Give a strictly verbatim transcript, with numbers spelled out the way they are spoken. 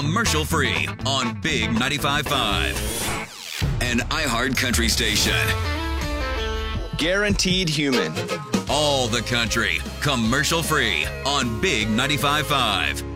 commercial free on Big ninety-five point five. An iHeart Country station. Guaranteed Human. All the country, commercial free on Big ninety-five point five.